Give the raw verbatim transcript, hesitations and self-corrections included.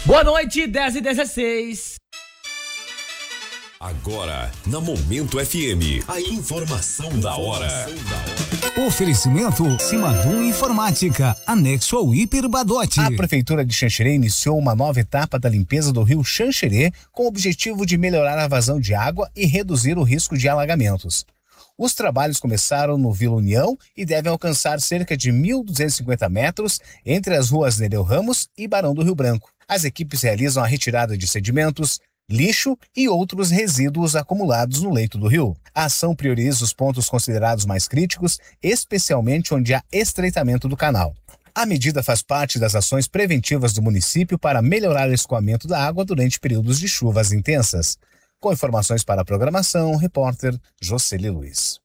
Boa noite, dez e dezesseis. Agora, na Momento F M, a informação da hora. Oferecimento Simadum Informática, anexo ao Hiper Badote. A Prefeitura de Xanxerê iniciou uma nova etapa da limpeza do rio Xanxerê com o objetivo de melhorar a vazão de água e reduzir o risco de alagamentos. Os trabalhos começaram no Vila União e devem alcançar cerca de mil duzentos e cinquenta metros entre as ruas Nereu Ramos e Barão do Rio Branco. As equipes realizam a retirada de sedimentos, lixo e outros resíduos acumulados no leito do rio. A ação prioriza os pontos considerados mais críticos, especialmente onde há estreitamento do canal. A medida faz parte das ações preventivas do município para melhorar o escoamento da água durante períodos de chuvas intensas. Com informações para a programação, repórter Jocely Luiz.